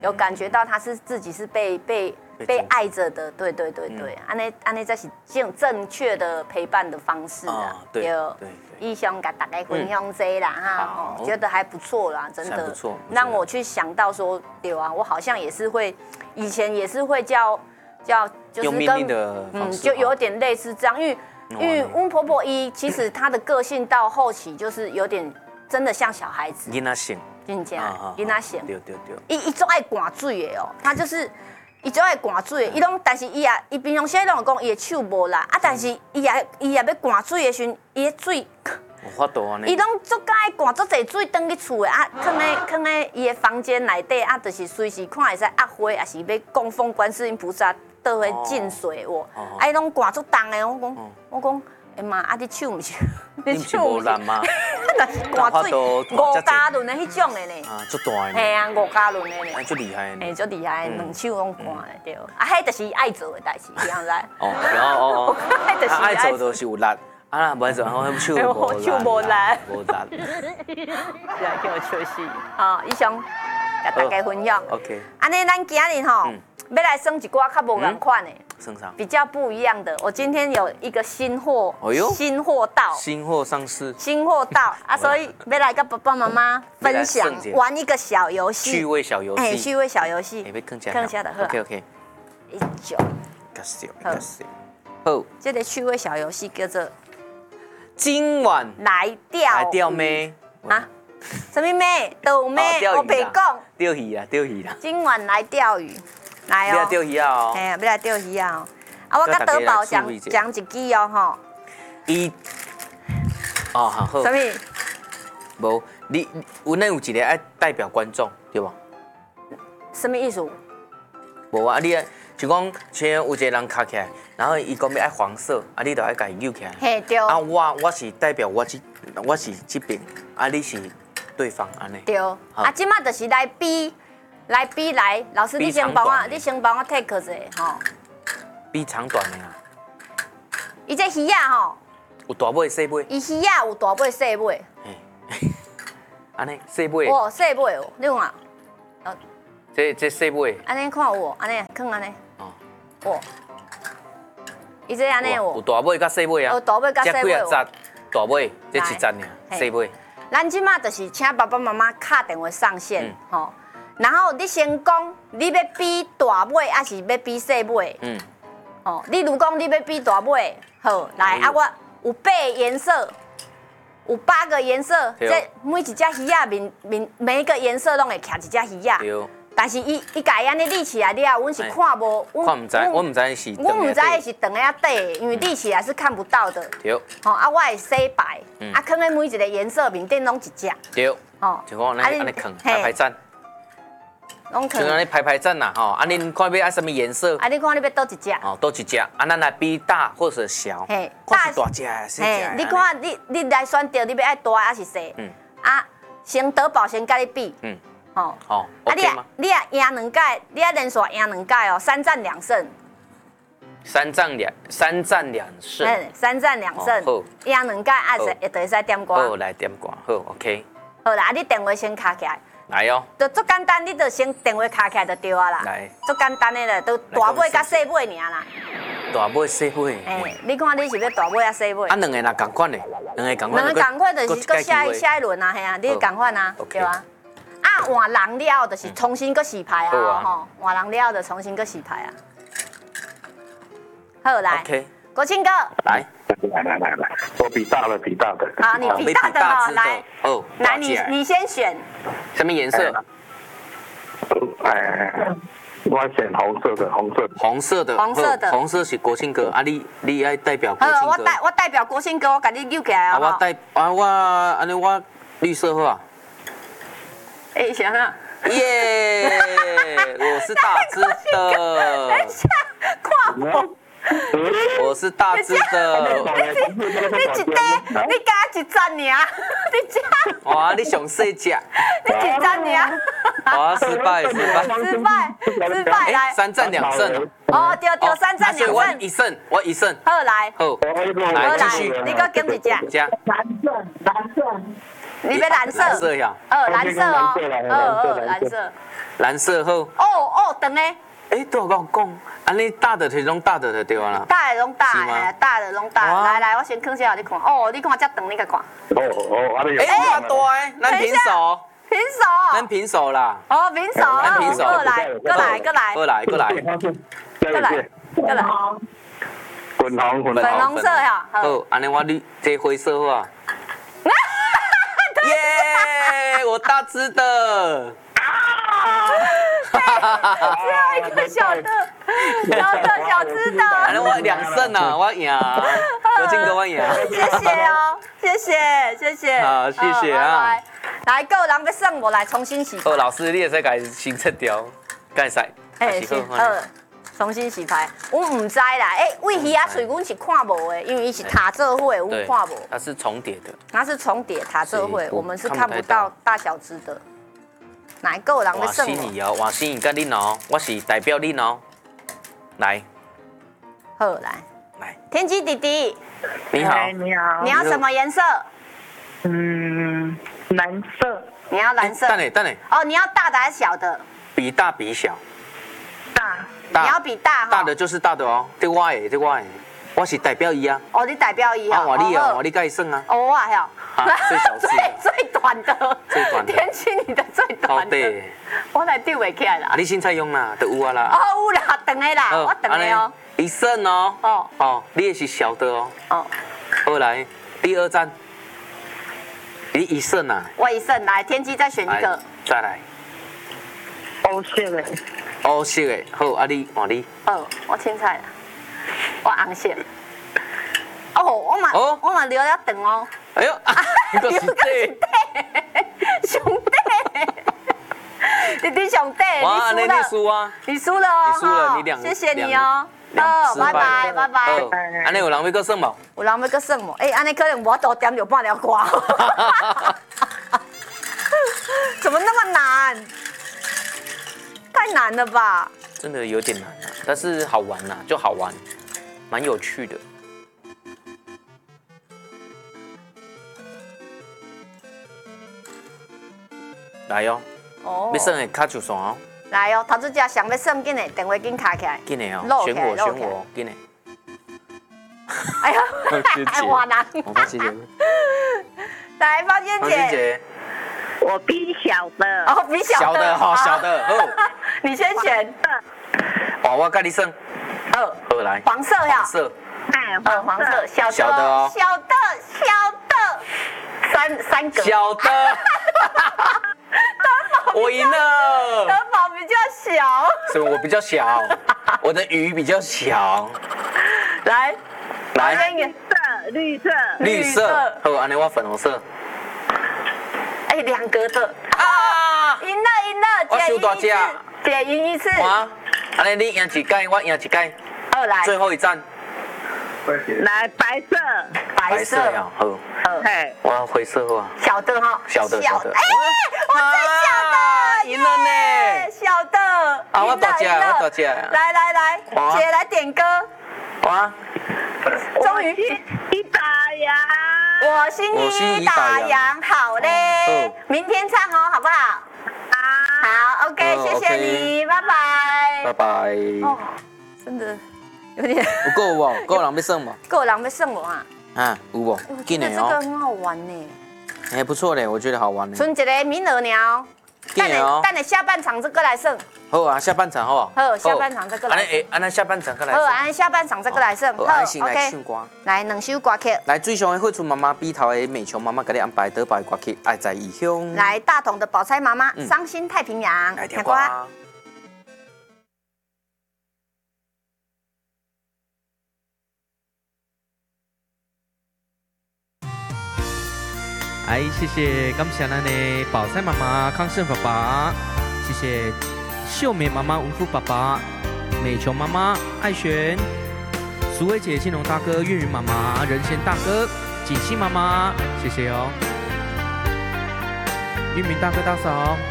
有感觉到他是自己是被爱着的，对，安尼这是正确的陪伴的方式啊，对，以上跟大家分享这啦哈，觉得还不错啦，真的，让我去想到说，对啊，我好像也是会，以前也是会叫，就是跟就有点类似这样，因为温婆婆其实她的个性到后期就是有点真的像小孩子， 囡仔性。 真正，囡仔性， 对。 伊总爱灌水的哦，他就是伊总爱灌水的，但是伊平常时拢有讲伊的手无力，但是伊也要灌水的时阵，伊的水， 有法度安尼。 伊拢足介灌足侪水转去厝的放在伊的房间内底就是随时看会使压花，也是要供奉观世音菩萨倒会进水哦，伊拢灌足重的，我讲。哎妈，你手唔是？ 你不是无力吗？ 那是灌水5加仑的迄种的呢。 足大的。 嘿啊，5加仑的呢。 足厉害的。 嘿，足厉害，两手拢灌的对。迄就是爱做的代志，你知？ 哦。爱做就是有力，不爱做好手无力。 无力。 是啊，叫我笑死。好，以上甲大家分享。 OK。 安尼，咱今日吼要来耍一寡较无共款的。比较不一样的，我今天有一个新货，新货到， 新货上市， 新货到啊，所以要来跟爸爸妈妈分享玩一个小游戏， 趣味小游戏， 趣味小游戏， 更加的，OK， 好，这个趣味小游戏叫做今晚来钓妹啊，什么妹？倒妹，我别讲， 钓鱼啦， 今晚来钓鱼。来哦， 要来钓鱼啊！哦， 哎，要来钓鱼啊！我甲德宝讲一句哦，吼。好。什么？ 无，你有一个爱代表观众，对吧？ 什么意思？ 无啊，你就讲像有一个人卡起来，然后伊讲要爱黄色，你就爱甲伊扭起来。 嘿，对。 我是代表我是这边，你是对方安尼。 对。即马就是来比。来，老师，你先帮我 take 一下吼。 比长短的啊。 伊这鱼啊吼。 有大尾细尾。 伊鱼啊有大尾细尾。 安尼细尾。 哦，细尾哦，你看啊。 这细尾。 安尼看有哦，安尼看安尼。哦。伊这安尼有。 有大尾甲细尾啊。 有大尾甲细尾。 这几啊大尾，这一节尔细尾。 咱即马就是请爸爸妈妈敲电话上线吼。然后你先讲，你要比大尾还是要比细尾？你如讲你要比大尾，好，来我有8个颜色，有8个颜色，这每一只鱼仔每一个颜色拢会徛一只鱼仔。但是伊家安尼立起来了，阮是看无， 我唔知是长个底，因为立起来是看不到的。 对。 我会洗白，放在每一个颜色面顶拢一只。 对。就讲安尼放排站。像安尼排站呐，恁看要爱什么颜色？ 你看你要倒一只？ 倒一只，咱来比大或者小。看是大只还是小只？ 你看你来选择你要爱大还是细？先德宝先甲你比。你也赢2届，你也连续赢2届哦，3战2胜。 3战2胜。 3战2胜。好。赢2届，就会使点歌。 好，来点歌，好 ，OK。 好啦，你电话先卡起来。 来哦， 就足简单，你就先电话卡起来就对啊啦。 来， 足简单的啦，都大尾甲细尾尔啦。 大尾细尾。 你看你是要大尾啊细尾？ 两个若共款的，两个共款就是搁下一轮啊，系啊，你共款啊，对啊。换人了就是重新搁洗牌啊，吼，换人了就重新搁洗牌啊。好来，国庆哥来。 来，我比大的。 好，你比大的哈，来，来你先选。 什么颜色？ 我选红色的。 红色是国庆哥，你爱代表国庆哥。 我代表国庆哥，我给你扭起来好不好？ 我绿色好啊。 行啊。 耶，我是大只的。 等一下，跨我。 我是大只的。 你加一针尔，你加。 哇，你上细只。 你几针尔？ 哇，失败来。 3 战2胜。 哦，对，3战2胜。 我1胜。 好来， 好，来继续。 你搁减一只。 加。 你要蓝色。 蓝色呀。 蓝色哦。蓝色。 蓝色好。 哦，等呢？ 哎，都有跟我讲，安尼大的是拢大的就对啦。 大的拢大，大的拢大。来，我先放下你看。哦，你看这长，你甲看。 安尼。 哎，大多哎，咱平手。 平手。 咱平手啦。 哦，平手。 咱平手。 过来。 过来。 过来。 粉红色呀。 好，安尼我绿这灰色好啊。耶，我大只的。 只有一个小只的。 安尼我2胜啊，我赢。国庆哥我赢。 谢谢哦，谢谢。 好，谢谢啊。 来，够人要算我来重新洗牌。 老师，你也使改新测条，改使。 重新洗牌，我唔知啦。喂鱼啊水，阮是看无的，因为伊是塔做伙，我看无。 它是重叠的。 它是重叠塔做伙，我们是看不到大小只的。哪一个人要算我？ 心怡哦，换心怡跟你哦，我是代表你哦。来。 好，来。天机弟弟。 你好。 你要什么颜色？ 蓝色。 你要蓝色。 等下。 哦，你要大的还是小的？ 比大比小。 大。 你要比大哈。 大的就是大的哦，这我的，我是代表伊啊。 哦，你代表伊啊。 换你哦，换你该算啊。 哦啊呀。 最小只。 最短的。天气你的最短的。 对。 我来对袂起来啦。 你凊彩用啦，就有啊啦。 哦，有啦，长的啦，我长的哦。 一胜哦。哦，你也是小的哦。好来，第2站。你1胜啊。 我1胜，来，天机再选一个。 再来。黑色的，好，啊你换你。 我凊彩啦，我红色。我嘛留了长哦。 哎呦， 留个是上帝，弟上帝， 你输啊！ 你输了哦， 你输了，你2， 谢谢你哦。拜拜。 安尼有人要搁算无？ 有人要搁算无？安尼可能我多点就半条瓜。怎么那么难？太难了吧？ 真的有点难啊，但是好玩呐，就好玩，蛮有趣的。来哟，要算的卡就算哦。 来哟，头先想要算紧的，电话紧卡起来。 紧的哦，选我，紧的。 哎呀，我难。 方姐姐。 来，方娟姐。 我比小的。 哦，比小的。 小的。好。 你先选。 我跟你算。好，来。 黄色呀。 黄色， 小的哦。 小的。三个。 小的。我赢了。 德宝比较小。 什么？我比较小，我的鱼比较小。 来， 绿色。 好，安尼我粉红色。 2格的。啊！赢了，姐赢一次。 哇！安尼你赢一届，我赢一届。 好来。 最后一站。 来白色呀，好。我要灰色啊。 小的哈。 小的。 我最小的。 赢了呢。 小的。 我大姐。 来，姐来点歌。 哇！ 终于。 一打烊。 我心已打烊，好嘞。明天唱哦，好不好？好 ，OK， 谢谢你，拜拜。 拜拜。 哦，真的有点。 够无？够人要算无？ 够人要算无啊？ 有无？ 这个很好玩呢。 不错嘞，我觉得好玩呢。 剩一个名额了。等你下半场再过来算。 好啊，下半场好不好？ 好，下半场再过来。 安尼下半场再来。好， 安下半场再过来算。好 ，OK。 来2首歌曲。 来，最上的惠春妈妈比头的美琼妈妈给你安排德宝的歌曲《爱在异乡》。 来，大同的宝钗妈妈《伤心太平洋》。 来听歌。谢谢，感谢咱的宝钗妈妈、康胜爸爸，谢谢秀美妈妈、文富爸爸、美琼妈妈、爱璇、苏薇姐、金龙大哥、岳云妈妈、仁贤大哥、锦溪妈妈，谢谢哦，玉明大哥大嫂。